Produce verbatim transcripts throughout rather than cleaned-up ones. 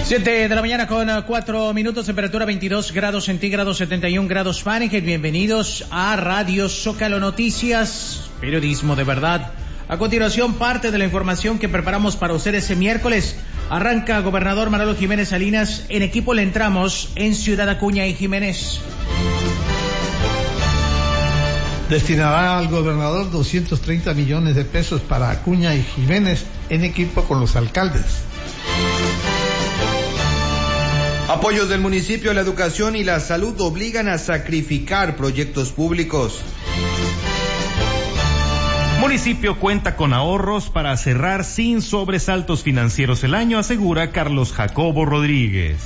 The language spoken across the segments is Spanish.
Siete de la mañana con cuatro minutos, temperatura veintidós grados centígrados, setenta y un grados Fahrenheit. Bienvenidos a Radio Zócalo Noticias, periodismo de verdad. A continuación, parte de la información que preparamos para ustedes ese miércoles. Arranca gobernador Manolo Jiménez Salinas. En equipo le entramos en Ciudad Acuña y Jiménez. Destinará al gobernador doscientos treinta millones de pesos para Acuña y Jiménez en equipo con los alcaldes. Apoyos del municipio a la educación y la salud obligan a sacrificar proyectos públicos. Municipio cuenta con ahorros para cerrar sin sobresaltos financieros el año, asegura Carlos Jacobo Rodríguez.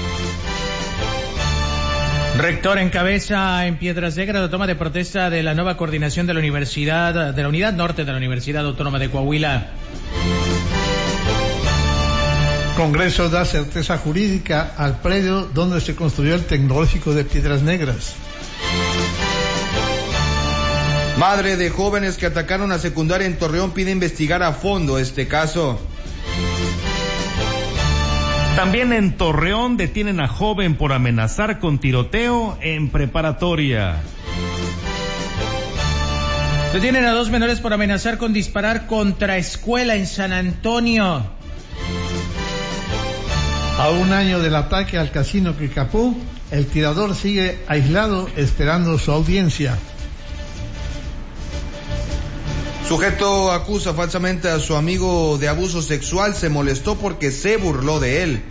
Rector encabeza en Piedras Negras la toma de protesta de la nueva coordinación de la Universidad, de la Unidad Norte de la Universidad Autónoma de Coahuila. Congreso da certeza jurídica al predio donde se construyó el tecnológico de Piedras Negras. Madre de jóvenes que atacaron a secundaria en Torreón pide investigar a fondo este caso. También en Torreón detienen a joven por amenazar con tiroteo en preparatoria. Detienen a dos menores por amenazar con disparar contra escuela en San Antonio. A un año del ataque al casino Quicapú, el tirador sigue aislado esperando su audiencia. Sujeto acusa falsamente a su amigo de abuso sexual, se molestó porque se burló de él.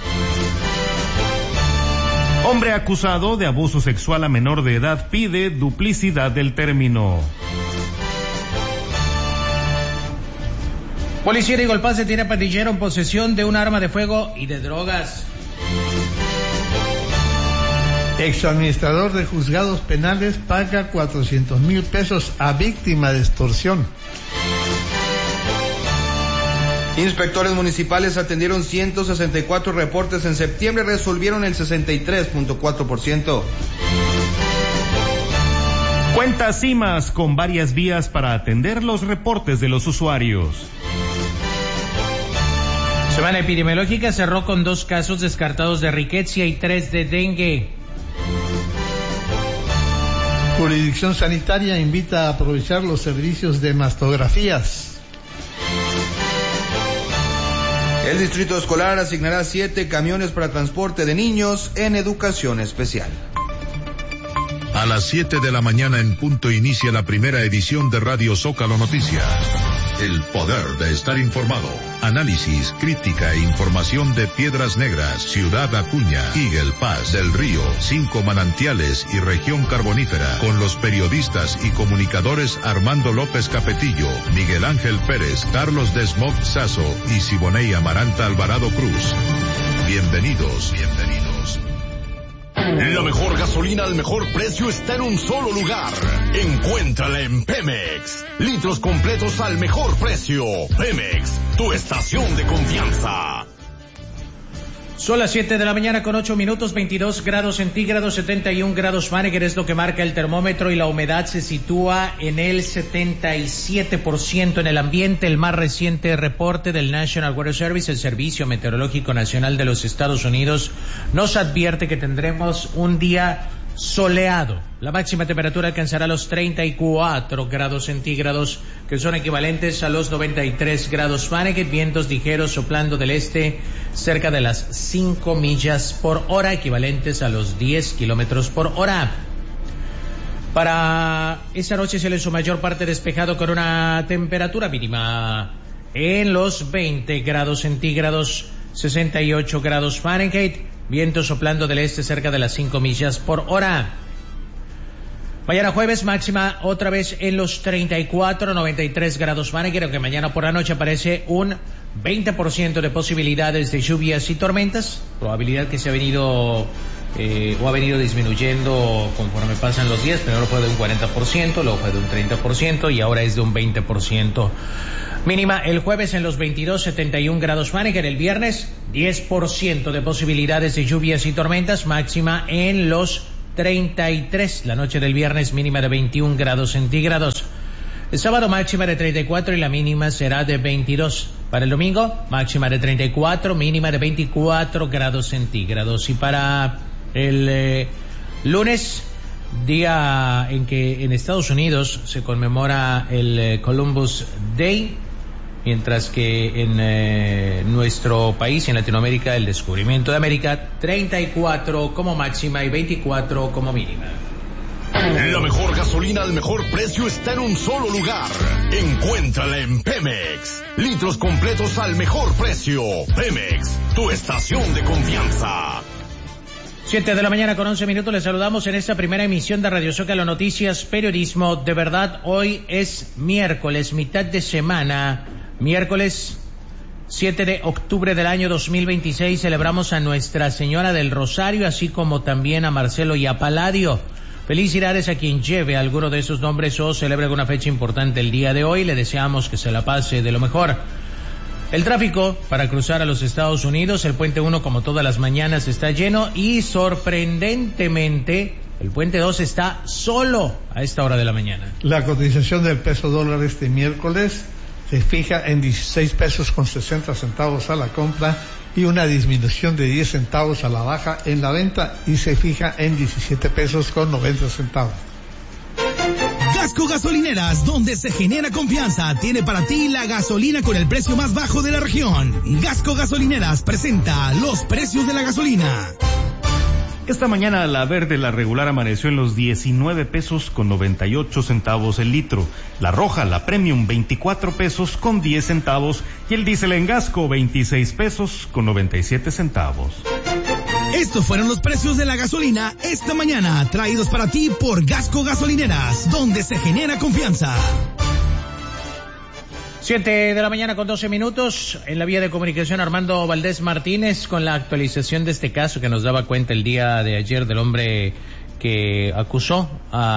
Hombre acusado de abuso sexual a menor de edad pide duplicidad del término. Policía de Golpaz detiene a pandillero en posesión de un arma de fuego y de drogas. Exadministrador de juzgados penales paga cuatrocientos mil pesos a víctima de extorsión. Inspectores municipales atendieron ciento sesenta y cuatro reportes en septiembre, resolvieron el sesenta y tres punto cuatro por ciento. Cuenta CIMAS con varias vías para atender los reportes de los usuarios. Semana epidemiológica cerró con dos casos descartados de riqueza y tres de dengue. Jurisdicción sanitaria invita a aprovechar los servicios de mastografías. El distrito escolar asignará siete camiones para transporte de niños en educación especial. A las siete de la mañana en punto inicia la primera edición de Radio Zócalo Noticias. El poder de estar informado. Análisis, crítica e información de Piedras Negras, Ciudad Acuña, Eagle Pass, Del Río, Cinco Manantiales y Región Carbonífera. Con los periodistas y comunicadores Armando López Capetillo, Miguel Ángel Pérez, Carlos Desmog Sazo y Siboney Amaranta Alvarado Cruz. Bienvenidos, bienvenidos. La mejor gasolina al mejor precio está en un solo lugar. Encuéntrala en Pemex. Litros completos al mejor precio. Pemex, tu estación de confianza. Son las siete de la mañana con ocho minutos, veintidós grados centígrados, setenta y un grados Fahrenheit es lo que marca el termómetro y la humedad se sitúa en el setenta y siete por ciento en el ambiente. El más reciente reporte del National Weather Service, el Servicio Meteorológico Nacional de los Estados Unidos, nos advierte que tendremos un día soleado. La máxima temperatura alcanzará los treinta y cuatro grados centígrados, que son equivalentes a los noventa y tres grados Fahrenheit. Vientos ligeros soplando del este cerca de las cinco millas por hora, equivalentes a los diez kilómetros por hora. Para esta noche cielo en su mayor parte despejado con una temperatura mínima en los veinte grados centígrados, sesenta y ocho grados Fahrenheit. Viento soplando del este cerca de las cinco millas por hora. Mañana jueves máxima otra vez en los treinta y cuatro, noventa y tres grados Fahrenheit, aunque mañana por la noche aparece un veinte por ciento de posibilidades de lluvias y tormentas, probabilidad que se ha venido eh, o ha venido disminuyendo conforme pasan los días. Primero fue de un cuarenta por ciento, luego fue de un treinta por ciento y ahora es de un veinte por ciento. Mínima el jueves en los veintidós, setenta y un grados Fahrenheit. El viernes diez por ciento de posibilidades de lluvias y tormentas, máxima en los treinta y tres. La noche del viernes mínima de veintiún grados centígrados. El sábado máxima de treinta y cuatro y la mínima será de veintidós. Para el domingo, máxima de treinta y cuatro, mínima de veinticuatro grados centígrados. Y para el eh, lunes, día en que en Estados Unidos se conmemora el eh, Columbus Day, mientras que en eh, nuestro país y en Latinoamérica el descubrimiento de América, treinta y cuatro como máxima y veinticuatro como mínima. La mejor gasolina al mejor precio está en un solo lugar. Encuéntrala en Pemex. Litros completos al mejor precio. Pemex, tu estación de confianza. Siete de la mañana con once minutos, les saludamos en esta primera emisión de Radio Zócalo Noticias, periodismo de verdad. Hoy es miércoles, mitad de semana, miércoles siete de octubre del año dos mil veintiséis. Celebramos a Nuestra Señora del Rosario, así como también a Marcelo y a Palladio. Felicidades a quien lleve alguno de esos nombres o celebre alguna fecha importante el día de hoy. Le deseamos que se la pase de lo mejor. El tráfico para cruzar a los Estados Unidos, el puente uno como todas las mañanas está lleno y sorprendentemente el puente dos está solo a esta hora de la mañana. La cotización del peso dólar este miércoles se fija en dieciséis pesos con sesenta centavos a la compra y una disminución de diez centavos a la baja en la venta y se fija en diecisiete pesos con noventa centavos. Gasco Gasolineras, donde se genera confianza, tiene para ti la gasolina con el precio más bajo de la región. Gasco Gasolineras presenta los precios de la gasolina. Esta mañana la verde, la regular, amaneció en los diecinueve pesos con noventa y ocho centavos el litro. La roja, la premium, veinticuatro pesos con diez centavos. Y el diésel en Gasco, veintiséis pesos con noventa y siete centavos. Estos fueron los precios de la gasolina esta mañana, traídos para ti por Gasco Gasolineras, donde se genera confianza. Siete de la mañana con doce minutos, en la vía de comunicación Armando Valdés Martínez con la actualización de este caso que nos daba cuenta el día de ayer del hombre que acusó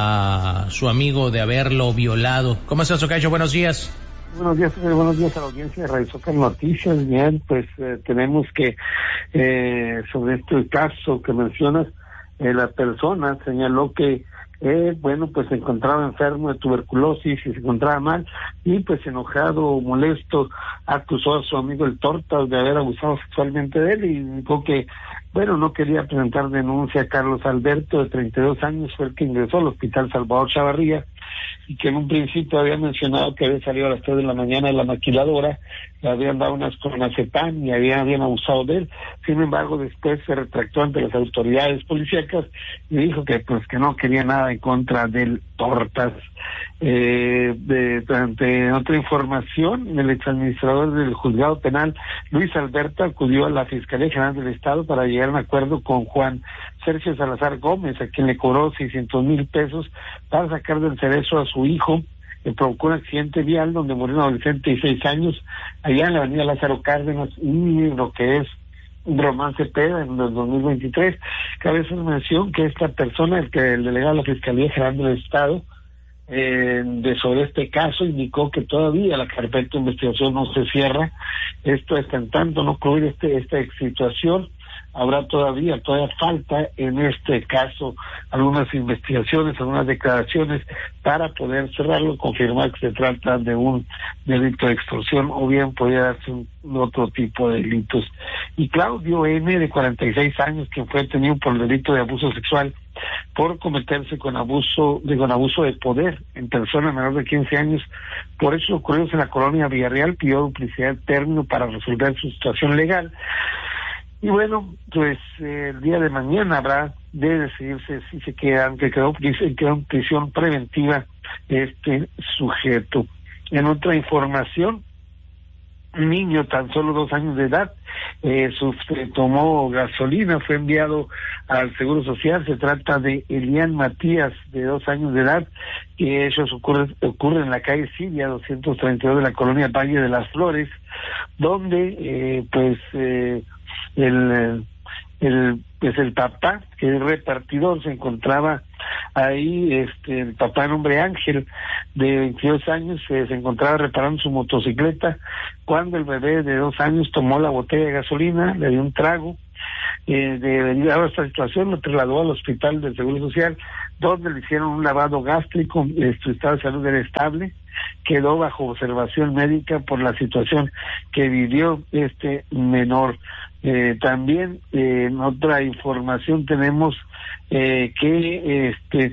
a su amigo de haberlo violado. ¿Cómo estás, Tocayo? Buenos días. Buenos días, buenos días a la audiencia de Radio Zócalo Noticias. Bien, pues eh, tenemos que, eh, sobre este caso que mencionas, eh, la persona señaló que Eh, bueno, pues se encontraba enfermo de tuberculosis y se encontraba mal y pues enojado, molesto, acusó a su amigo el Tortas de haber abusado sexualmente de él y dijo que, bueno, no quería presentar denuncia. Carlos Alberto, de treinta y dos años, fue el que ingresó al Hospital Salvador Chavarría y que en un principio había mencionado que había salido a las tres de la mañana de la maquiladora, le habían dado unas clonazepam y habían, habían abusado de él. Sin embargo, después se retractó ante las autoridades policíacas y dijo que pues que no quería nada en contra del Tortas. Eh, de, ante otra información, el exadministrador del juzgado penal, Luis Alberto, acudió a la Fiscalía General del Estado para llegar a un acuerdo con Juan Sergio Salazar Gómez, a quien le cobró seiscientos mil pesos para sacar del cerezo a su hijo, que provocó un accidente vial donde murió un adolescente de seis años allá en la avenida Lázaro Cárdenas, y lo que es un romance peda en el dos mil veintitrés. Cabe hacer mención que esta persona, el que el delegado de la Fiscalía General del Estado, eh, de sobre este caso, indicó que todavía la carpeta de investigación no se cierra. Esto es en tanto no cubrir este, esta situación. Habrá todavía, todavía falta en este caso algunas investigaciones, algunas declaraciones para poder cerrarlo, confirmar que se trata de un delito de extorsión o bien podría darse un, otro tipo de delitos. Y Claudio N., de cuarenta y seis años, quien fue detenido por el delito de abuso sexual por cometerse con abuso de con abuso de poder en persona menor de quince años, por hechos ocurridos en la colonia Villarreal, pidió duplicidad de término para resolver su situación legal. Y bueno, pues eh, el día de mañana habrá de decidirse si se queda, aunque quedó, quedó en prisión preventiva este sujeto. En otra información, un niño tan solo dos años de edad eh, sufre, tomó gasolina, fue enviado al Seguro Social. Se trata de Elian Matías, de dos años de edad, que eso ocurre, ocurre en la calle Siria doscientos treinta y dos de la colonia Valle de las Flores, donde eh, pues eh, el el pues el papá, que es repartidor, se encontraba ahí, este el papá, nombre Ángel, de veintidós años, eh, se encontraba reparando su motocicleta cuando el bebé de dos años tomó la botella de gasolina, le dio un trago. Eh, de a esta situación lo trasladó al hospital del Seguro Social, donde le hicieron un lavado gástrico. Su estado de salud era estable. quedó bajo observación médica por la situación que vivió este menor. Eh, también eh, en otra información tenemos eh, que este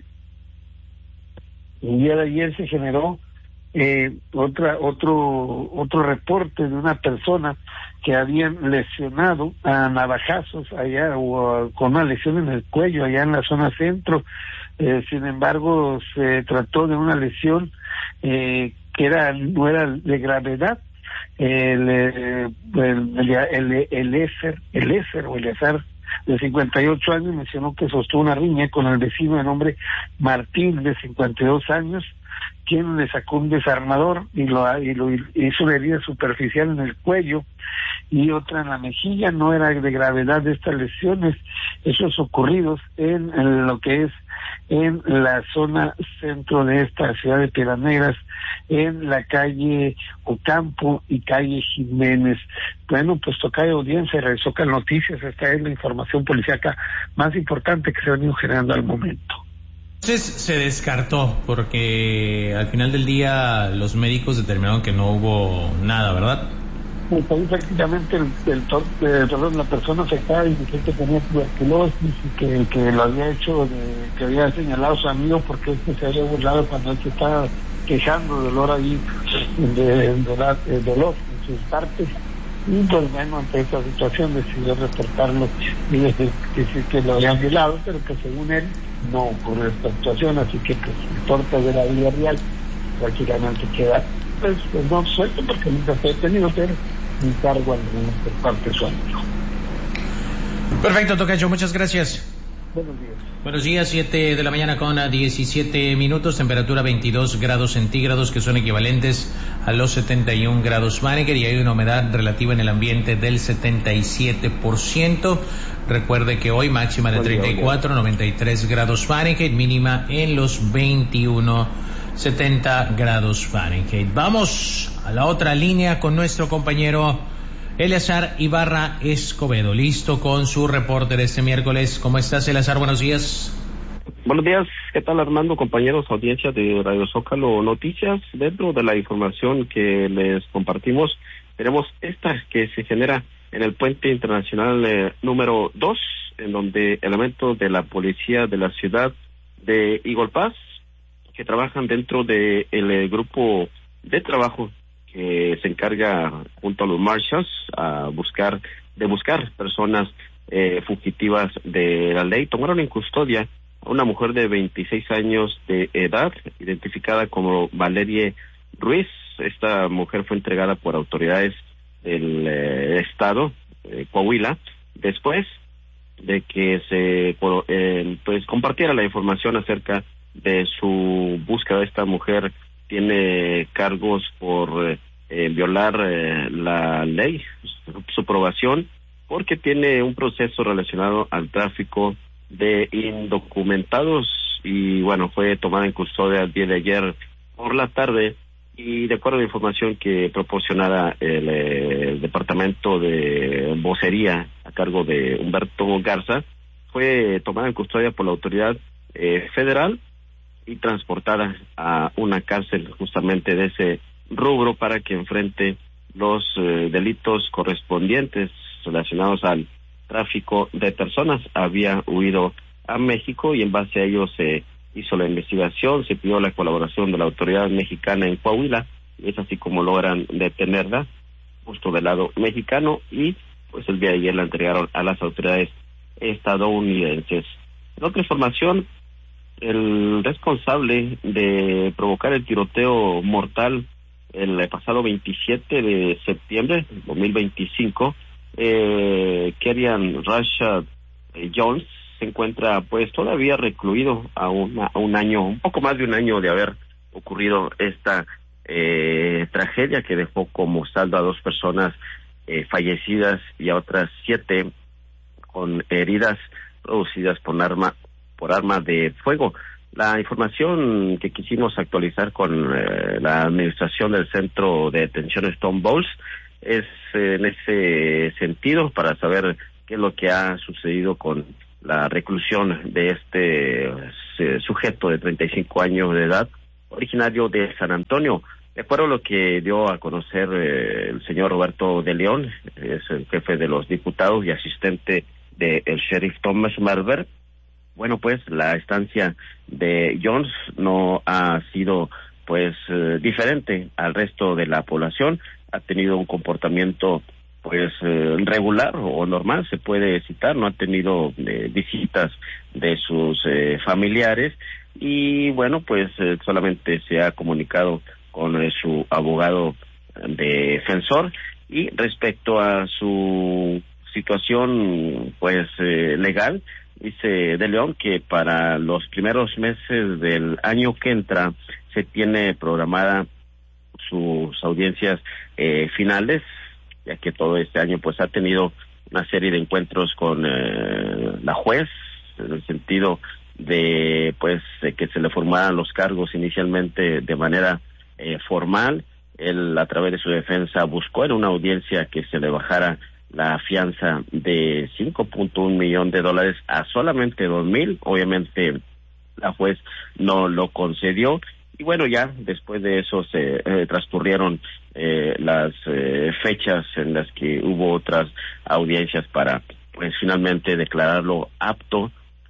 el día de ayer se generó eh, otra otro otro reporte de una persona que habían lesionado a navajazos allá o a, con una lesión en el cuello allá en la zona centro. Eh, sin embargo, se trató de una lesión eh, que era no era de gravedad. El el el, el, el Eser, el Eser o el Eser de cincuenta y ocho años mencionó que sostuvo una riña con el vecino de nombre Martín de cincuenta y dos años, quien le sacó un desarmador y lo, y lo hizo una herida superficial en el cuello y otra en la mejilla. No era de gravedad de estas lesiones, esos ocurridos en, en lo que es en la zona centro de esta ciudad de Piedras Negras, en la calle Ocampo y calle Jiménez. Bueno, pues toca de audiencia, realizó Socal Noticias. Esta es la información policíaca más importante que se ha venido generando al momento. Entonces se descartó porque al final del día los médicos determinaron que no hubo nada, ¿verdad? Pues prácticamente el, el, tor- eh, perdón, la persona afectada dice que tenía tuberculosis y que, que lo había hecho, de, que había señalado a su amigo porque este se había burlado cuando él se estaba quejando de dolor ahí, de, de, dolor, de dolor en sus partes. Y pues bueno, ante esta situación decidió reportarlo y decir, decir que lo habían violado, pero que según él no ocurrió esta situación, así que pues el torpe de la vida real prácticamente queda pues, pues no suelto porque nunca fue detenido, pero un cargo alguno por parte de su amigo. Perfecto, tocayo, muchas gracias. Buenos días. Buenos días, siete de la mañana con diecisiete minutos, temperatura veintidós grados centígrados, que son equivalentes a los setenta y un grados Fahrenheit, y hay una humedad relativa en el ambiente del setenta y siete por ciento. Recuerde que hoy máxima de treinta y cuatro, noventa y tres grados Fahrenheit, mínima en los veintiuno, setenta grados Fahrenheit. Vamos a la otra línea con nuestro compañero Eleazar Ibarra Escobedo, listo con su reporte de este miércoles. ¿Cómo estás, Eleazar? Buenos días. Buenos días, ¿qué tal, Armando? Compañeros, audiencia de Radio Zócalo Noticias. Dentro de la información que les compartimos, tenemos esta que se genera en el puente internacional eh, número dos, en donde elementos de la policía de la ciudad de Igolpaz, que trabajan dentro del de grupo de trabajo que se encarga junto a los marshals a buscar de buscar personas eh, fugitivas de la ley, tomaron en custodia a una mujer de veintiséis años de edad, identificada como Valerie Ruiz. Esta mujer fue entregada por autoridades del eh, estado eh, Coahuila, después de que se eh, pues compartiera la información acerca de su búsqueda. Esta mujer tiene cargos por eh, violar eh, la ley, su, su probación, porque tiene un proceso relacionado al tráfico de indocumentados, y bueno, fue tomada en custodia el día de ayer por la tarde, y de acuerdo a la información que proporcionara el, eh, el departamento de vocería a cargo de Humberto Garza, fue tomada en custodia por la autoridad eh, federal y transportada a una cárcel justamente de ese rubro para que enfrente los eh, delitos correspondientes relacionados al tráfico de personas. Había huido a México y en base a ello se hizo la investigación, se pidió la colaboración de la autoridad mexicana en Coahuila, y es así como logran detenerla justo del lado mexicano, y pues el día de ayer la entregaron a las autoridades estadounidenses. En otra información, el responsable de provocar el tiroteo mortal el pasado veintisiete de septiembre de dos mil veinticinco, eh, Kerian Rashad eh, Jones, se encuentra pues todavía recluido a, una, a un año, un poco más de un año de haber ocurrido esta eh, tragedia que dejó como saldo a dos personas eh, fallecidas y a otras siete con heridas producidas por arma por arma de fuego. La información que quisimos actualizar con eh, la administración del centro de detención Stone Balls es eh, en ese sentido, para saber qué es lo que ha sucedido con la reclusión de este eh, sujeto de treinta y cinco años de edad originario de San Antonio. De acuerdo a lo que dio a conocer eh, el señor Roberto de León, es el jefe de los diputados y asistente del sheriff Thomas Marver, bueno, pues la estancia de Jones no ha sido pues eh, diferente al resto de la población. Ha tenido un comportamiento pues eh, regular o normal, se puede citar. No ha tenido eh, visitas de sus eh, familiares y bueno, pues eh, solamente se ha comunicado con eh, su abogado defensor. Y respecto a su situación pues eh, legal, dice De León que para los primeros meses del año que entra se tiene programada sus audiencias eh, finales, ya que todo este año pues ha tenido una serie de encuentros con eh, la juez, en el sentido de pues de que se le formaran los cargos inicialmente de manera eh, formal. Él, a través de su defensa, buscó en una audiencia que se le bajara la fianza de cinco punto uno millón de dólares a solamente dos mil. Obviamente la juez no lo concedió y bueno, ya después de eso se eh, transcurrieron eh, las eh, fechas en las que hubo otras audiencias para pues finalmente declararlo apto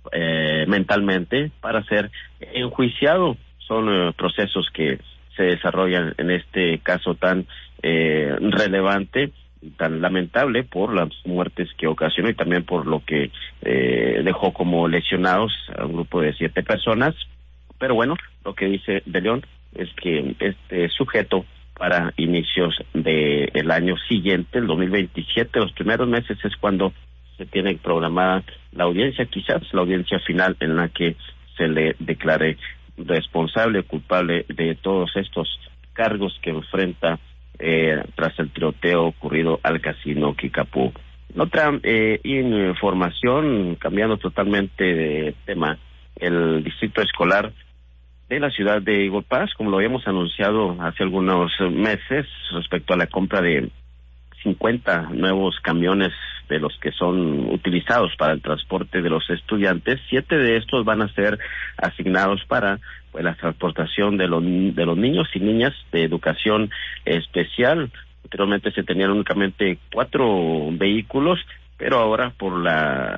eh, mentalmente para ser enjuiciado. Son eh, procesos que se desarrollan en este caso tan eh, relevante, tan lamentable por las muertes que ocasionó y también por lo que eh, dejó como lesionados a un grupo de siete personas. Pero bueno, lo que dice De León es que este sujeto para inicios del año siguiente, el dos mil veintisiete, los primeros meses es cuando se tiene programada la audiencia, quizás la audiencia final en la que se le declare responsable, culpable de todos estos cargos que enfrenta eh, tras el tiroteo ocurrido al casino Kickapoo. Otra eh, información, cambiando totalmente de tema, el distrito escolar de la ciudad de Eagle Pass, como lo habíamos anunciado hace algunos meses, respecto a la compra de cincuenta nuevos camiones de los que son utilizados para el transporte de los estudiantes. Siete de estos van a ser asignados para pues la transportación de los de los niños y niñas de educación especial. Anteriormente se tenían únicamente cuatro vehículos, pero ahora por la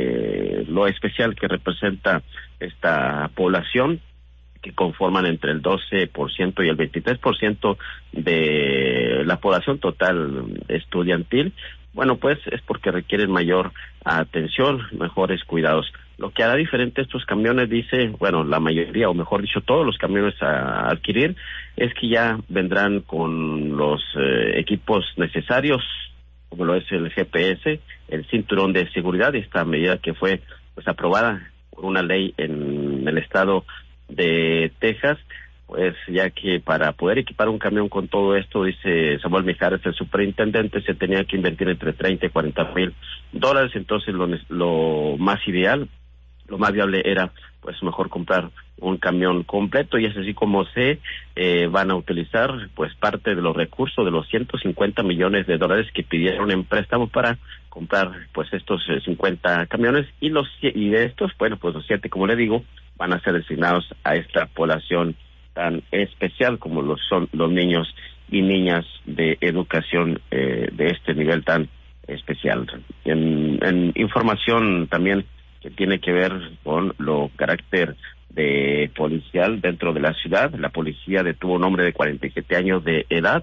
eh, lo especial que representa esta población, que conforman entre el doce por ciento y el veintitrés por ciento de la población total estudiantil, bueno, pues es porque requieren mayor atención, mejores cuidados. Lo que hará diferente estos camiones, dice, bueno, la mayoría, o mejor dicho, todos los camiones a adquirir, es que ya vendrán con los eh, equipos necesarios, como lo es el G P S, el cinturón de seguridad, y esta medida que fue pues aprobada por una ley en el estado de Texas, pues ya que para poder equipar un camión con todo esto, dice Samuel Mijares, el superintendente, se tenía que invertir entre treinta y cuarenta mil dólares. Entonces lo, lo más ideal, lo más viable era pues mejor comprar un camión completo, y es así como se eh, van a utilizar pues parte de los recursos de los ciento cincuenta millones de dólares que pidieron en préstamo para comprar pues estos eh, cincuenta camiones, y los y de estos, bueno, pues los siete, como le digo, van a ser designados a esta población tan especial como lo son los niños y niñas de educación eh, de este nivel tan especial. En, en información también que tiene que ver con lo carácter de policial dentro de la ciudad, la policía detuvo a un hombre de cuarenta y siete años de edad,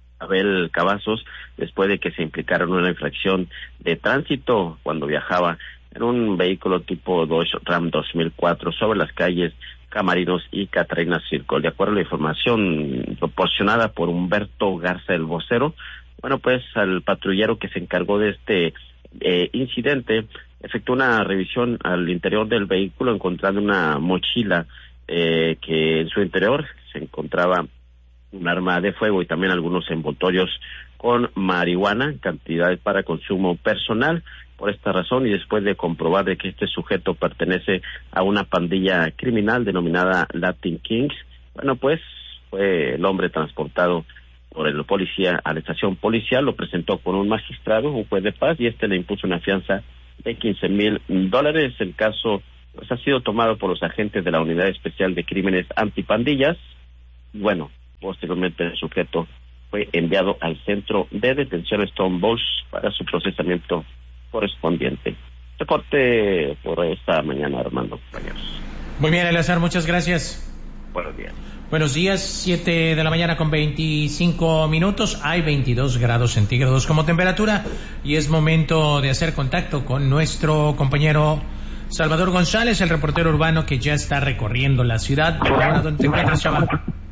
Abel Cavazos, después de que se implicara en una infracción de tránsito cuando viajaba en un vehículo tipo Dodge Ram dos mil cuatro sobre las calles Camarinos y Catarina Circle. De acuerdo a la información proporcionada por Humberto Garza, el vocero, bueno, pues al patrullero que se encargó de este eh, incidente efectuó una revisión al interior del vehículo, encontrando una mochila eh, que en su interior se encontraba un arma de fuego y también algunos envoltorios con marihuana, cantidades para consumo personal. Por esta razón, y después de comprobar de que este sujeto pertenece a una pandilla criminal denominada Latin Kings, bueno, pues fue el hombre transportado por el policía a la estación policial, lo presentó con un magistrado, un juez de paz, y este le impuso una fianza de quince mil dólares. El caso pues ha sido tomado por los agentes de la Unidad Especial de Crímenes Antipandillas Bueno, posteriormente el sujeto fue enviado al centro de detención Stone Bosch para su procesamiento correspondiente. Reporte por esta mañana, Armando, compañeros. Muy bien, Eleazar, muchas gracias. Buenos días. Buenos días, siete de la mañana con veinticinco minutos, hay veintidós grados centígrados como temperatura y es momento de hacer contacto con nuestro compañero Salvador González, el reportero urbano que ya está recorriendo la ciudad. Ahora, ¿dónde te encuentras, chaval?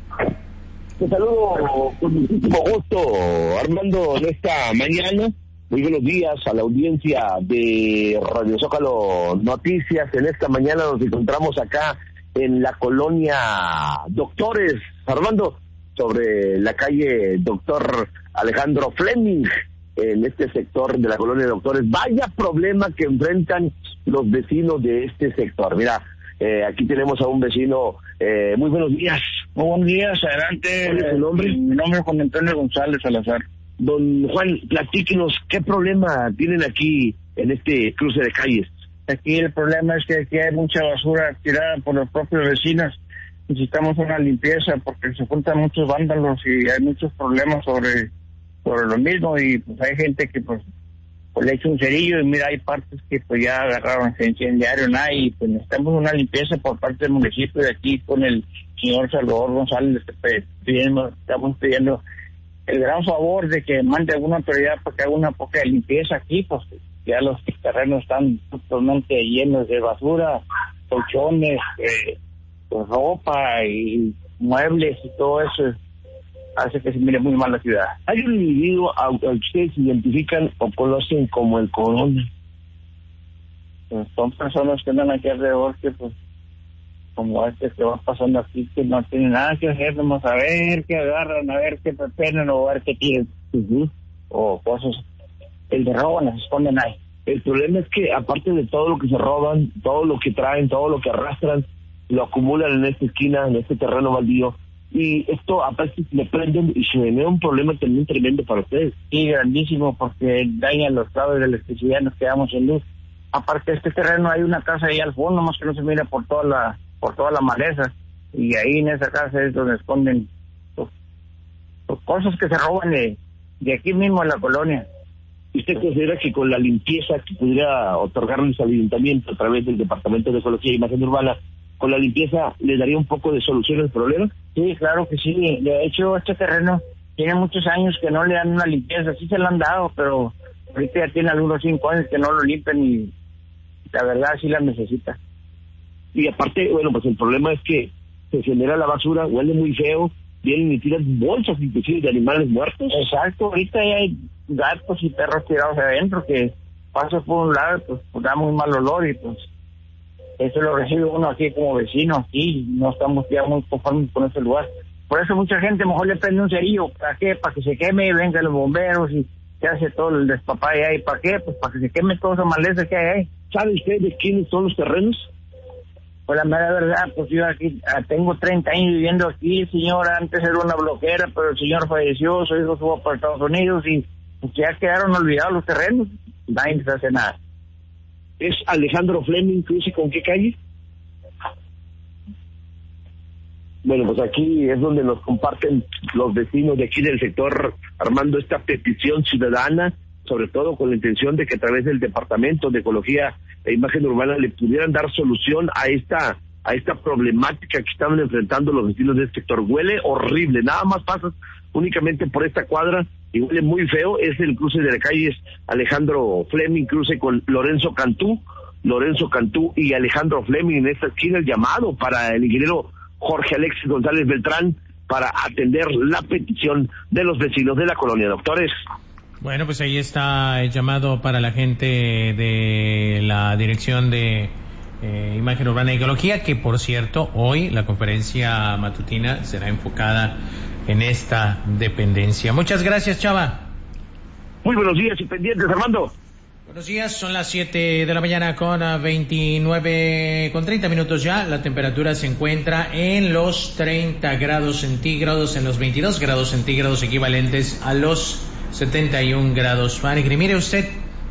Te saludo con muchísimo gusto, Armando, en esta mañana. Muy buenos días a la audiencia de Radio Zócalo Noticias. En esta mañana nos encontramos acá en la colonia Doctores, Armando, sobre la calle Doctor Alejandro Fleming, en este sector de la colonia Doctores. Vaya problema que enfrentan los vecinos de este sector. Mira, eh, aquí tenemos a un vecino. Eh, muy buenos días. Muy buenos días, adelante. ¿Cuál es su nombre? Mi nombre es Juan Antonio González Salazar. Don Juan, platíquenos, ¿qué problema tienen aquí en este cruce de calles? Aquí el problema es que aquí hay mucha basura tirada por los propios vecinos. Necesitamos una limpieza porque se juntan muchos vándalos y hay muchos problemas sobre, sobre lo mismo, y pues hay gente que pues, pues le echa un cerillo y mira, hay partes que pues ya agarraron, se incendiaron ahí, y pues necesitamos una limpieza por parte del municipio de aquí con el señor Salvador González. Pidiendo, estamos pidiendo el gran favor de que mande alguna autoridad para que haga una poca de limpieza aquí, pues ya los terrenos están totalmente llenos de basura, colchones, eh, pues, ropa y muebles y todo eso hace que se mire muy mal la ciudad. ¿Hay un individuo a ustedes identifican o conocen como el Corona? Pues son personas que andan aquí alrededor que pues como este que va pasando aquí, que no tienen nada que hacer, nomás a ver qué agarran, a ver qué pepenan o a ver qué tiran, uh-huh. o cosas. El de roban, las esconden ahí. El problema es que aparte de todo lo que se roban, todo lo que traen, todo lo que arrastran, lo acumulan en esta esquina, en este terreno baldío, y esto aparte le prenden y se genera un problema también tremendo para ustedes. Sí, grandísimo, porque dañan los cables de electricidad, nos quedamos sin luz. Aparte de este terreno hay una casa ahí al fondo, más que no se mira por toda la por toda la maleza, y ahí en esa casa es donde esconden pues, pues, cosas que se roban de, de aquí mismo en la colonia. ¿Usted considera que con la limpieza que pudiera otorgarles al ayuntamiento a través del Departamento de Ecología e Imagen Urbana, con la limpieza le daría un poco de solución al problema? Sí, claro que sí. De hecho, este terreno tiene muchos años que no le dan una limpieza. Sí se lo han dado, pero ahorita ya tiene algunos cinco años que no lo limpian y la verdad sí la necesita. Y aparte, bueno, pues el problema es que se genera la basura, huele muy feo, vienen y tiran bolsas inclusive de animales muertos. Exacto, ahorita ya hay gatos y perros tirados adentro que pasa por un lado, pues, pues da muy mal olor y pues eso lo recibe uno aquí como vecino, aquí no estamos ya muy conformes con ese lugar. Por eso mucha gente mejor le prende un cerillo. ¿Para qué? Para que se queme y vengan los bomberos y se hace todo el despapalle ahí. ¿Para qué? Pues para que se queme toda esa maleza que hay ahí. ¿Sabe usted de quiénes son los terrenos? Pues la mera verdad, pues yo aquí tengo treinta años viviendo aquí, señor, antes era una bloquera, pero el señor falleció, su hijo estuvo para Estados Unidos y pues ya quedaron olvidados los terrenos, nadie les hace nada. ¿Es Alejandro Fleming, cruce con qué calle? Bueno, pues aquí es donde nos comparten los vecinos de aquí del sector, armando esta petición ciudadana, sobre todo con la intención de que a través del Departamento de Ecología e Imagen Urbana le pudieran dar solución a esta a esta problemática que estaban enfrentando los vecinos del sector. Huele horrible, nada más pasas únicamente por esta cuadra y huele muy feo. Es el cruce de la calle Alejandro Fleming, cruce con Lorenzo Cantú, Lorenzo Cantú y Alejandro Fleming en esta esquina. El llamado para el ingeniero Jorge Alexis González Beltrán para atender la petición de los vecinos de la colonia Doctores. Bueno, pues ahí está el llamado para la gente de la Dirección de eh, Imagen Urbana y Ecología, que por cierto, hoy la conferencia matutina será enfocada en esta dependencia. Muchas gracias, Chava. Muy buenos días y pendientes, Armando. Buenos días, son las siete de la mañana con veintinueve, con treinta minutos ya. La temperatura se encuentra en los treinta grados centígrados, en los veintidós grados centígrados equivalentes a los setenta y un grados Fahrenheit. Mire usted,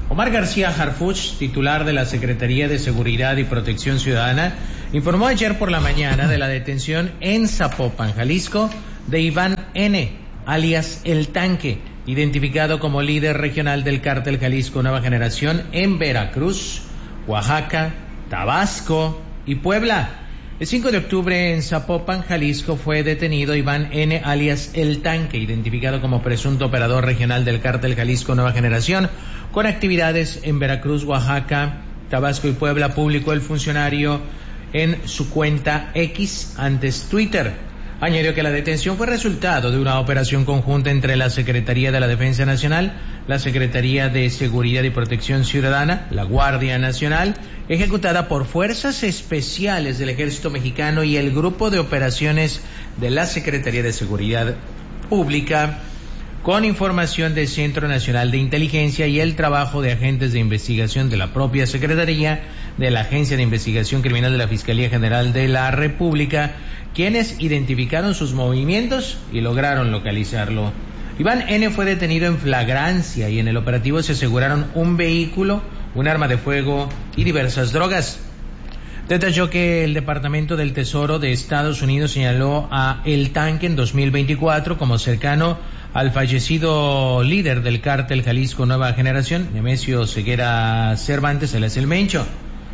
Omar García Harfuch, titular de la Secretaría de Seguridad y Protección Ciudadana, informó ayer por la mañana de la detención en Zapopan, Jalisco, de Iván N., alias El Tanque, identificado como líder regional del cártel Jalisco Nueva Generación en Veracruz, Oaxaca, Tabasco y Puebla. El cinco de octubre en Zapopan, Jalisco, fue detenido Iván N., alias El Tanque, identificado como presunto operador regional del cártel Jalisco Nueva Generación, con actividades en Veracruz, Oaxaca, Tabasco y Puebla, publicó el funcionario en su cuenta X, antes Twitter. Añadió que la detención fue resultado de una operación conjunta entre la Secretaría de la Defensa Nacional, la Secretaría de Seguridad y Protección Ciudadana, la Guardia Nacional, ejecutada por fuerzas especiales del Ejército Mexicano y el Grupo de Operaciones de la Secretaría de Seguridad Pública, con información del Centro Nacional de Inteligencia y el trabajo de agentes de investigación de la propia Secretaría, de la Agencia de Investigación Criminal de la Fiscalía General de la República, quienes identificaron sus movimientos y lograron localizarlo. Iván N. fue detenido en flagrancia y en el operativo se aseguraron un vehículo, un arma de fuego y diversas drogas. Detalló que el Departamento del Tesoro de Estados Unidos señaló a El Tanque en dos mil veinticuatro como cercano al fallecido líder del cártel Jalisco Nueva Generación, Nemesio Ceguera Cervantes, alias El Mencho.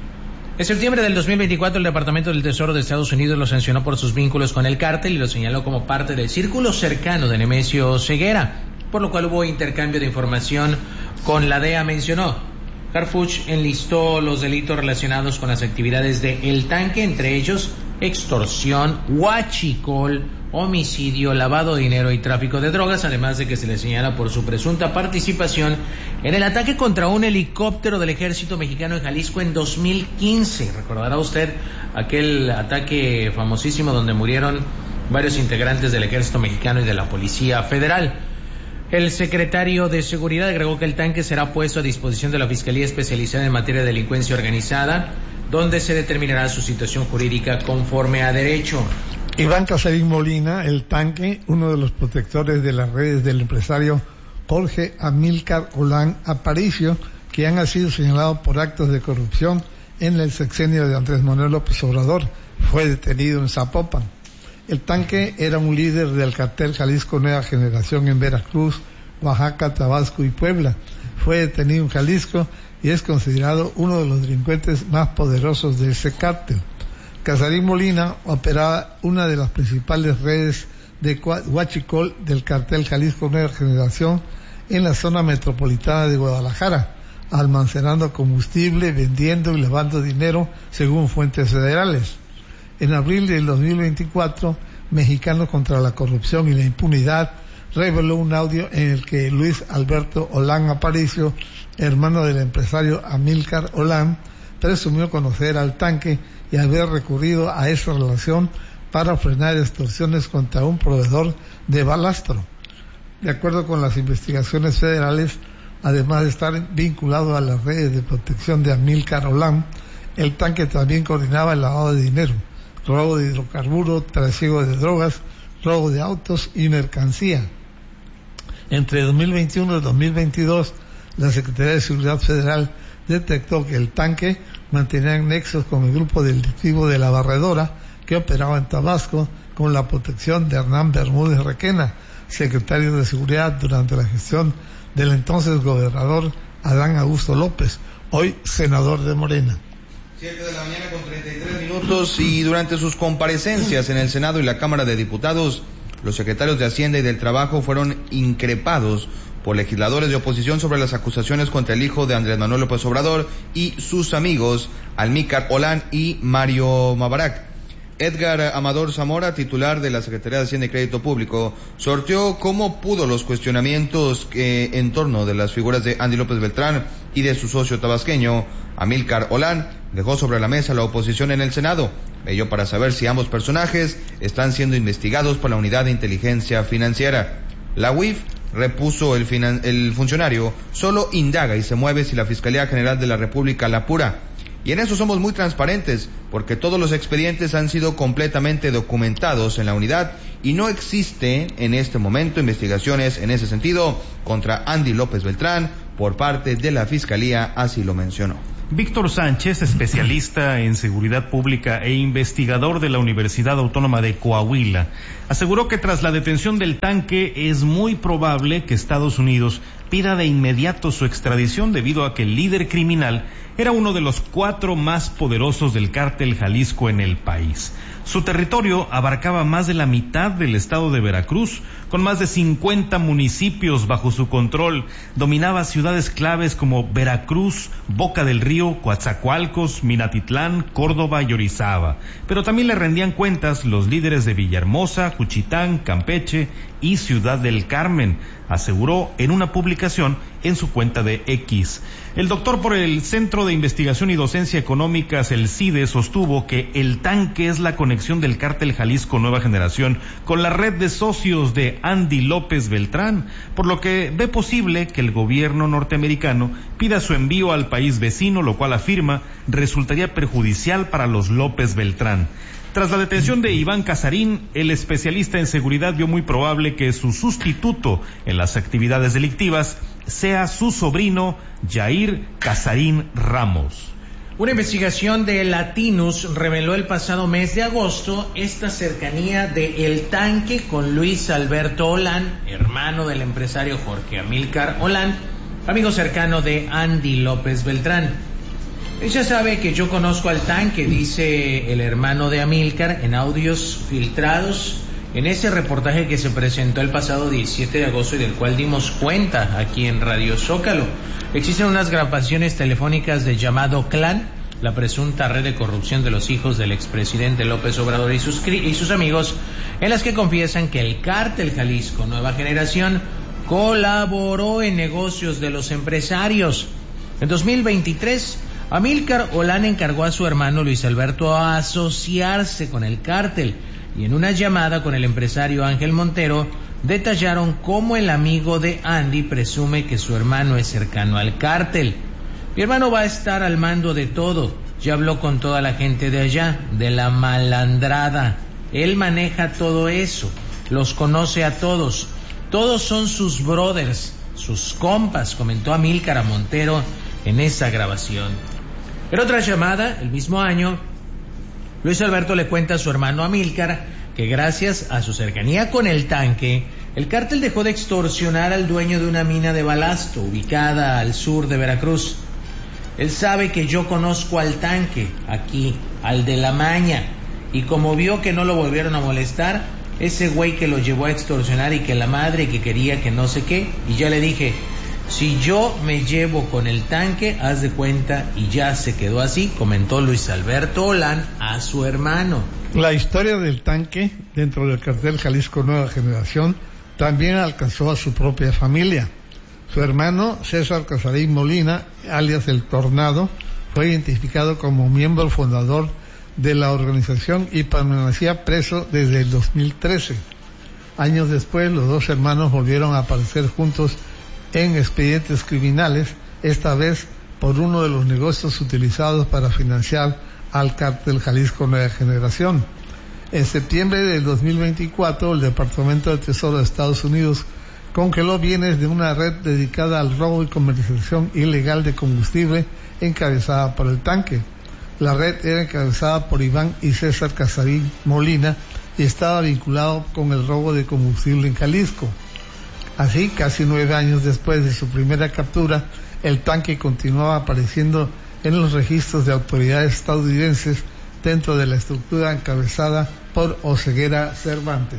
En septiembre del dos mil veinticuatro, el Departamento del Tesoro de Estados Unidos lo sancionó por sus vínculos con el cártel y lo señaló como parte del círculo cercano de Nemesio Ceguera, por lo cual hubo intercambio de información con la D E A, mencionó. Harfuch enlistó los delitos relacionados con las actividades de El Tanque, entre ellos extorsión, huachicol, homicidio, lavado de dinero y tráfico de drogas, además de que se le señala por su presunta participación en el ataque contra un helicóptero del Ejército Mexicano en Jalisco en dos mil quince. Recordará usted aquel ataque famosísimo donde murieron varios integrantes del Ejército Mexicano y de la Policía Federal. El secretario de Seguridad agregó que El Tanque será puesto a disposición de la Fiscalía Especializada en Materia de Delincuencia Organizada, donde se determinará su situación jurídica conforme a derecho. Iván Casarín Molina, El Tanque, uno de los protectores de las redes del empresario Jorge Amílcar Olán Aparicio, que han sido señalados por actos de corrupción en el sexenio de Andrés Manuel López Obrador, fue detenido en Zapopan. El Tanque era un líder del cartel Jalisco Nueva Generación en Veracruz, Oaxaca, Tabasco y Puebla. Fue detenido en Jalisco y es considerado uno de los delincuentes más poderosos de ese cártel. Casarín Molina operaba una de las principales redes de huachicol del cartel Jalisco Nueva Generación en la zona metropolitana de Guadalajara, almacenando combustible, vendiendo y lavando dinero según fuentes federales. En abril del dos mil veinticuatro, Mexicanos contra la Corrupción y la Impunidad reveló un audio en el que Luis Alberto Olán Aparicio, hermano del empresario Amílcar Olán, presumió conocer al Tanque y haber recurrido a esa relación para frenar extorsiones contra un proveedor de balastro. De acuerdo con las investigaciones federales, además de estar vinculado a las redes de protección de Amílcar Olán, El Tanque también coordinaba el lavado de dinero, robo de hidrocarburos, trasiego de drogas, robo de autos y mercancía. Entre dos mil veintiuno y dos mil veintidós, la Secretaría de Seguridad Federal detectó que El Tanque mantenía nexos con el grupo delictivo de La Barredora, que operaba en Tabasco con la protección de Hernán Bermúdez Requena, secretario de Seguridad durante la gestión del entonces gobernador Adán Augusto López, hoy senador de Morena. siete de la mañana con treinta y tres minutos, y durante sus comparecencias en el Senado y la Cámara de Diputados, los secretarios de Hacienda y del Trabajo fueron increpados por legisladores de oposición sobre las acusaciones contra el hijo de Andrés Manuel López Obrador y sus amigos Amílcar Olán y Mario Mabarak. Edgar Amador Zamora, titular de la Secretaría de Hacienda y Crédito Público, sorteó cómo pudo los cuestionamientos que, en torno de las figuras de Andy López Beltrán y de su socio tabasqueño, Amílcar Olán, dejó sobre la mesa la oposición en el Senado, ello para saber si ambos personajes están siendo investigados por la Unidad de Inteligencia Financiera. La U I F, repuso el, finan- el funcionario, solo indaga y se mueve si la Fiscalía General de la República la apura. Y en eso somos muy transparentes, porque todos los expedientes han sido completamente documentados en la unidad y no existe en este momento investigaciones en ese sentido contra Andy López Beltrán por parte de la Fiscalía, así lo mencionó. Víctor Sánchez, especialista en seguridad pública e investigador de la Universidad Autónoma de Coahuila, aseguró que tras la detención del tanque es muy probable que Estados Unidos pida de inmediato su extradición debido a que el líder criminal era uno de los cuatro más poderosos del cártel Jalisco en el país. Su territorio abarcaba más de la mitad del estado de Veracruz, con más de cincuenta municipios bajo su control. Dominaba ciudades claves como Veracruz, Boca del Río, Coatzacoalcos, Minatitlán, Córdoba y Orizaba. Pero también le rendían cuentas los líderes de Villahermosa, Juchitán, Campeche y Ciudad del Carmen, aseguró en una publicación en su cuenta de X. El doctor por el Centro de Investigación y Docencia Económicas, el CIDE, sostuvo que el tanque es la conexión del cártel Jalisco Nueva Generación con la red de socios de Andy López Beltrán, por lo que ve posible que el gobierno norteamericano pida su envío al país vecino, lo cual afirma resultaría perjudicial para los López Beltrán. Tras la detención de Iván Casarín, el especialista en seguridad vio muy probable que su sustituto en las actividades delictivas sea su sobrino, Jair Casarín Ramos. Una investigación de Latinus reveló el pasado mes de agosto esta cercanía de El Tanque con Luis Alberto Olán, hermano del empresario Jorge Amílcar Olán, amigo cercano de Andy López Beltrán. Ella sabe que yo conozco al Tanque, dice el hermano de Amílcar en audios filtrados en ese reportaje que se presentó el pasado diecisiete de agosto y del cual dimos cuenta aquí en Radio Zócalo. Existen unas grabaciones telefónicas de llamado Clan, la presunta red de corrupción de los hijos del expresidente López Obrador y sus, y sus amigos, en las que confiesan que el cártel Jalisco Nueva Generación colaboró en negocios de los empresarios. En dos mil veintitrés, Amílcar Olán encargó a su hermano Luis Alberto a asociarse con el cártel, y en una llamada con el empresario Ángel Montero detallaron cómo el amigo de Andy presume que su hermano es cercano al cártel. Mi hermano va a estar al mando de todo, ya habló con toda la gente de allá, de la malandrada. Él maneja todo eso, los conoce a todos, todos son sus brothers, sus compas, comentó Amílcar a Montero en esa grabación. En otra llamada, el mismo año, Luis Alberto le cuenta a su hermano Amílcar que gracias a su cercanía con el Tanque, el cártel dejó de extorsionar al dueño de una mina de balasto ubicada al sur de Veracruz. Él sabe que yo conozco al Tanque, aquí, al de la maña, y como vio que no lo volvieron a molestar, ese güey que lo llevó a extorsionar y que la madre que quería que no sé qué, y ya le dije, si yo me llevo con el Tanque, haz de cuenta, y ya se quedó así, comentó Luis Alberto Olán a su hermano. La historia del Tanque dentro del cartel Jalisco Nueva Generación también alcanzó a su propia familia. Su hermano César Casarín Molina, alias El Tornado, fue identificado como miembro fundador de la organización y permanecía preso desde el dos mil trece. Años después, los dos hermanos volvieron a aparecer juntos en expedientes criminales, esta vez por uno de los negocios utilizados para financiar al cártel Jalisco Nueva Generación. En septiembre del dos mil veinticuatro, el Departamento de Tesoro de Estados Unidos congeló bienes de una red dedicada al robo y comercialización ilegal de combustible encabezada por el Tanque. La red era encabezada por Iván y César Casarín Molina y estaba vinculado con el robo de combustible en Jalisco. Así, casi nueve años después de su primera captura, el Tanque continuaba apareciendo en los registros de autoridades estadounidenses dentro de la estructura encabezada por Oseguera Cervantes.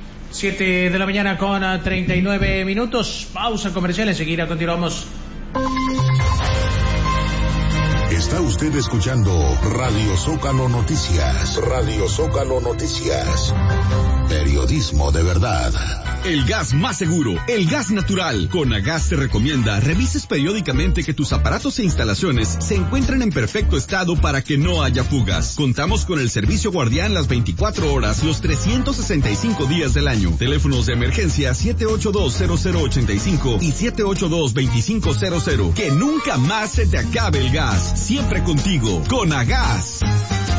Siete de la mañana con treinta y nueve minutos. Pausa comercial, enseguida continuamos. Está usted escuchando Radio Zócalo Noticias. Radio Zócalo Noticias. Periodismo de verdad. El gas más seguro, el gas natural. Conagas te recomienda revises periódicamente que tus aparatos e instalaciones se encuentren en perfecto estado para que no haya fugas. Contamos con el servicio guardián las veinticuatro horas, los trescientos sesenta y cinco días del año. Teléfonos de emergencia siete ocho dos cero cero ocho cinco y siete ocho dos dos cinco cero cero. Que nunca más se te acabe el gas. Siempre contigo, Conagas.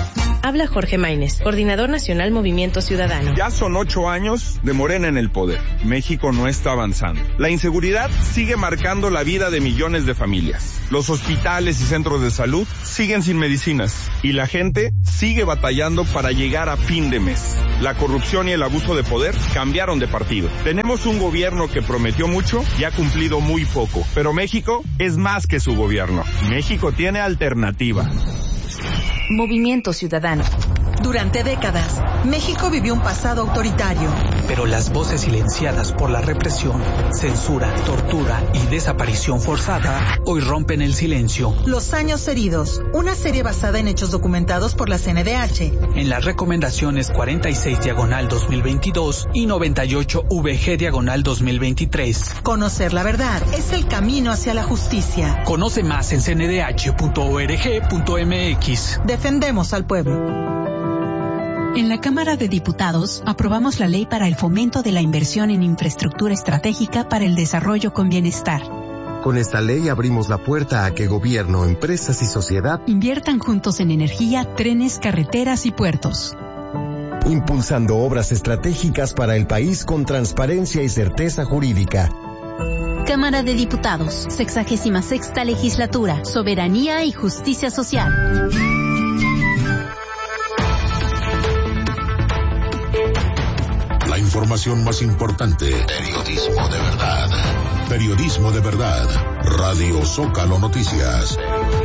Habla Jorge Maínez, coordinador nacional Movimiento Ciudadano. Ya son ocho años de Morena en el poder. México no está avanzando. La inseguridad sigue marcando la vida de millones de familias. Los hospitales y centros de salud siguen sin medicinas y la gente sigue batallando para llegar a fin de mes. La corrupción y el abuso de poder cambiaron de partido. Tenemos un gobierno que prometió mucho y ha cumplido muy poco, pero México es más que su gobierno. México tiene alternativa. Movimiento Ciudadano. Durante décadas, México vivió un pasado autoritario. Pero las voces silenciadas por la represión, censura, tortura y desaparición forzada hoy rompen el silencio. Los años heridos, una serie basada en hechos documentados por la C N D H. En las recomendaciones cuarenta y seis diagonal dos mil veintidós y noventa y ocho V G diagonal dos mil veintitrés. Conocer la verdad es el camino hacia la justicia. Conoce más en c n d h punto org punto m x. Defendemos al pueblo. En la Cámara de Diputados aprobamos la ley para el fomento de la inversión en infraestructura estratégica para el desarrollo con bienestar. Con esta ley abrimos la puerta a que gobierno, empresas y sociedad inviertan juntos en energía, trenes, carreteras y puertos. Impulsando obras estratégicas para el país con transparencia y certeza jurídica. Cámara de Diputados, sexagésima sexta legislatura, soberanía y justicia social. La información más importante. Periodismo de verdad. Periodismo de verdad. Radio Zócalo Noticias.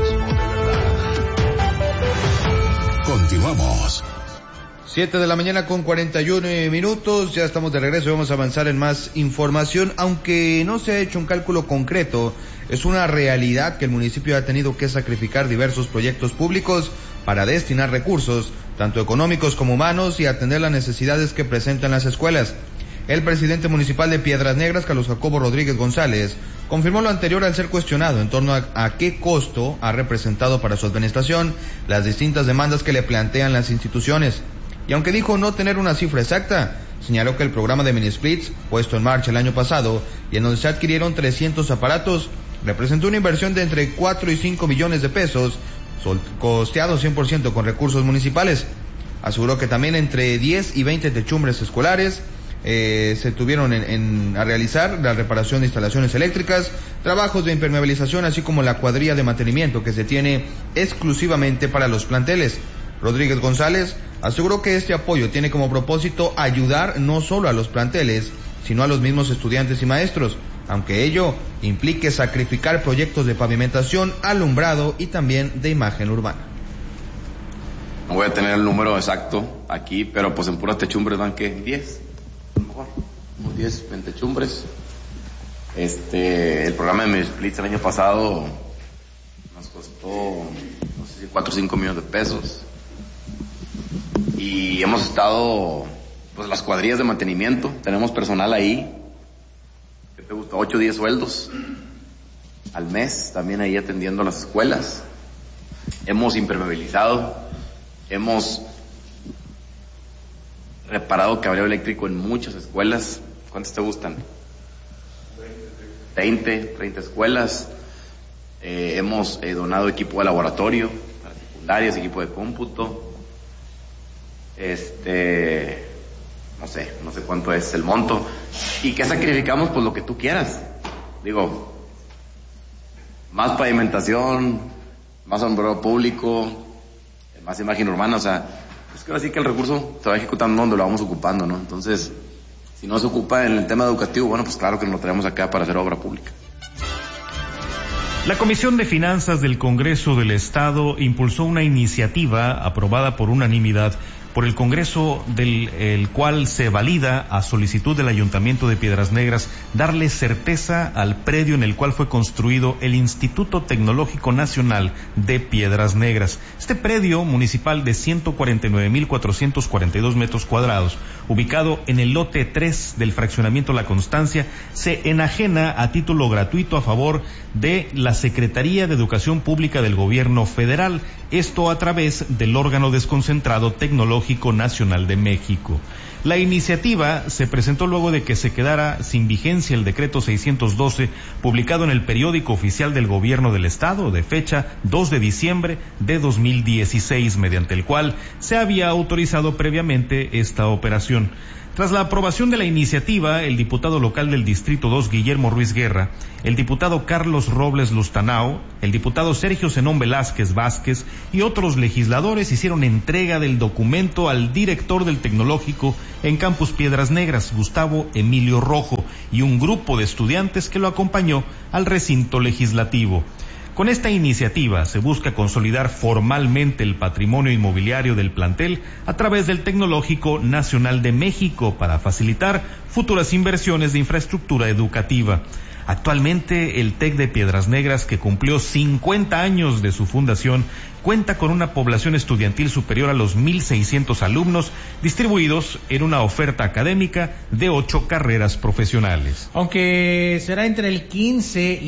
Continuamos. Siete de la mañana con cuarenta y uno minutos, ya estamos de regreso y vamos a avanzar en más información. Aunque no se ha hecho un cálculo concreto, es una realidad que el municipio ha tenido que sacrificar diversos proyectos públicos para destinar recursos, tanto económicos como humanos, y atender las necesidades que presentan las escuelas. El presidente municipal de Piedras Negras, Carlos Jacobo Rodríguez González, confirmó lo anterior al ser cuestionado en torno a, a qué costo ha representado para su administración las distintas demandas que le plantean las instituciones. Y aunque dijo no tener una cifra exacta, señaló que el programa de mini splits, puesto en marcha el año pasado, y en donde se adquirieron trescientos aparatos, representó una inversión de entre cuatro y cinco millones de pesos, costeado cien por ciento con recursos municipales. Aseguró que también entre diez y veinte techumbres escolares eh, se tuvieron en, en, a realizar la reparación de instalaciones eléctricas, trabajos de impermeabilización, así como la cuadrilla de mantenimiento que se tiene exclusivamente para los planteles. Rodríguez González aseguró que este apoyo tiene como propósito ayudar no solo a los planteles, sino a los mismos estudiantes y maestros, aunque ello implique sacrificar proyectos de pavimentación, alumbrado y también de imagen urbana. No voy a tener el número exacto aquí, pero pues en puras techumbres van que diez, mejor, unos diez, veinte techumbres. Este, el programa de Splits el año pasado nos costó, no sé si cuatro o cinco millones de pesos. Y hemos estado, pues las cuadrillas de mantenimiento, tenemos personal ahí, ¿qué te gusta? ocho o diez sueldos al mes, también ahí atendiendo las escuelas. Hemos impermeabilizado, hemos reparado cableo eléctrico en muchas escuelas. ¿Cuántas te gustan? veinte, treinta escuelas. Eh, hemos eh, donado equipo de laboratorio para secundarias, equipo de cómputo. Este, no sé, no sé cuánto es el monto. ¿Y qué sacrificamos? Pues lo que tú quieras. Digo, más pavimentación, más alumbrado público, más imagen urbana, o sea, es que ahora sí que el recurso se va ejecutando donde lo vamos ocupando, ¿no? Entonces, si no se ocupa en el tema educativo, bueno, pues claro que nos lo traemos acá para hacer obra pública. La Comisión de Finanzas del Congreso del Estado impulsó una iniciativa aprobada por unanimidad por el Congreso, del el cual se valida a solicitud del Ayuntamiento de Piedras Negras darle certeza al predio en el cual fue construido el Instituto Tecnológico Nacional de Piedras Negras. Este predio municipal de ciento cuarenta y nueve mil cuatrocientos cuarenta y dos metros cuadrados, ubicado en el lote tres del fraccionamiento La Constancia, se enajena a título gratuito a favor de la Secretaría de Educación Pública del Gobierno Federal, esto a través del órgano desconcentrado Tecnológico Nacional de México. La iniciativa se presentó luego de que se quedara sin vigencia el decreto seiscientos doce publicado en el periódico oficial del gobierno del estado de fecha dos de diciembre de dos mil dieciséis, mediante el cual se había autorizado previamente esta operación. Tras la aprobación de la iniciativa, el diputado local del Distrito dos, Guillermo Ruiz Guerra, el diputado Carlos Robles Lustanao, el diputado Sergio Zenón Velázquez Vázquez y otros legisladores hicieron entrega del documento al director del Tecnológico en Campus Piedras Negras, Gustavo Emilio Rojo, y un grupo de estudiantes que lo acompañó al recinto legislativo. Con esta iniciativa se busca consolidar formalmente el patrimonio inmobiliario del plantel a través del Tecnológico Nacional de México para facilitar futuras inversiones de infraestructura educativa. Actualmente el TEC de Piedras Negras, que cumplió cincuenta años de su fundación, cuenta con una población estudiantil superior a los mil seiscientos alumnos distribuidos en una oferta académica de ocho carreras profesionales. Aunque será entre el quince y